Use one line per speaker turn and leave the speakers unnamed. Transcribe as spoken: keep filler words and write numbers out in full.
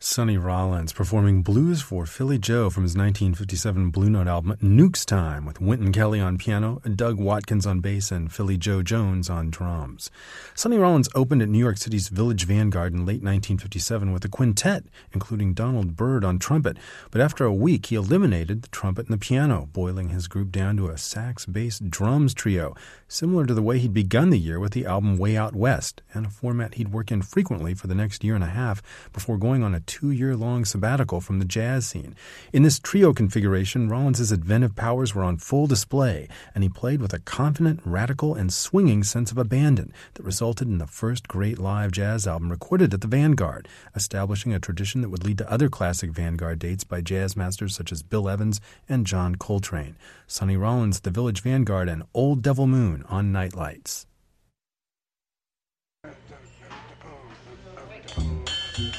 Sonny Rollins performing Blues for Philly Joe from his nineteen fifty-seven Blue Note album Nuke's Time, with Wynton Kelly on piano, Doug Watkins on bass, and Philly Joe Jones on drums. Sonny Rollins opened at New York City's Village Vanguard in late nineteen fifty-seven with a quintet, including Donald Byrd on trumpet, but after a week he eliminated the trumpet and the piano, boiling his group down to a sax, bass, drums trio, similar to the way he'd begun the year with the album Way Out West, and a format he'd work in frequently for the next year and a half before going on a two-year-long sabbatical from the jazz scene. In this trio configuration, Rollins' inventive powers were on full display, and he played with a confident, radical, and swinging sense of abandon that resulted in the first great live jazz album recorded at the Vanguard, establishing a tradition that would lead to other classic Vanguard dates by jazz masters such as Bill Evans and John Coltrane. Sonny Rollins, The Village Vanguard, and Old Devil Moon on Nightlights.